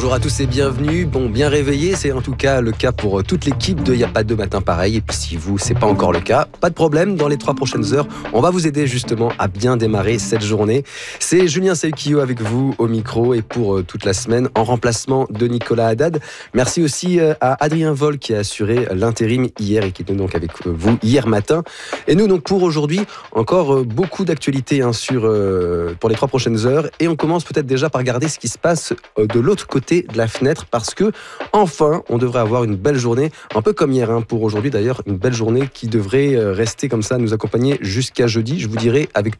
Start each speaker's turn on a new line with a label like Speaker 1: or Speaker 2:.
Speaker 1: Bonjour à tous et bienvenue. Bon, bien réveillé, c'est en tout cas le cas pour toute l'équipe de Y'a pas de matin pareil. Et puis si vous, c'est pas encore le cas, pas de problème. Dans les 3 prochaines heures, on va vous aider justement à bien démarrer cette journée. C'est Julien Saïkio avec vous au micro et pour toute la semaine en remplacement de Nicolas Haddad. Merci aussi à Adrien Vol qui a assuré l'intérim hier et qui était donc avec vous hier matin. Et nous donc pour aujourd'hui, encore beaucoup d'actualités pour les 3 prochaines heures. Et on commence peut-être déjà par regarder ce qui se passe de l'autre côté de la fenêtre parce que enfin on devrait avoir une belle journée, un peu comme hier pour aujourd'hui d'ailleurs, une belle journée qui devrait rester comme ça, nous accompagner jusqu'à jeudi. Je vous dirai avec